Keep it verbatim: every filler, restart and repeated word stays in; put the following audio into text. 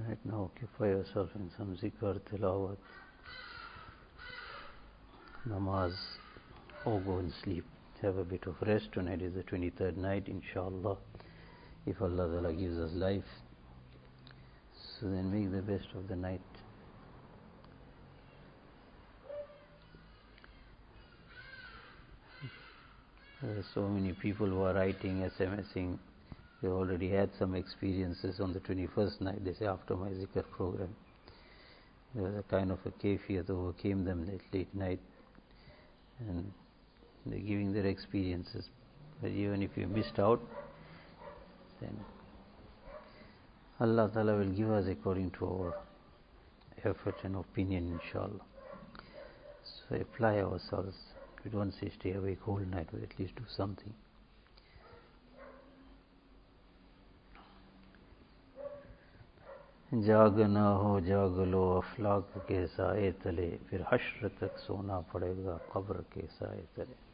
Right now, occupy yourself in some zikr, tilawat, namaz, or go and sleep. Have a bit of rest. Tonight is the twenty-third night, inshallah. If Allah Ta'ala gives us life, so then make the best of the night. There are so many people who are writing, SMSing. They already had some experiences on the twenty-first night. They say, after my zikr program, there was a kind of a kafiyat overcame them late, late night, and they're giving their experiences. But even if you missed out, then Allah Ta'ala will give us according to our effort and opinion, inshallah. So apply ourselves. We don't say stay awake whole night, but at least do something. जागना हो जाग लो अफलाक के साए तले, फिर हश्र तक सोना पड़ेगा कब्र के साए तले.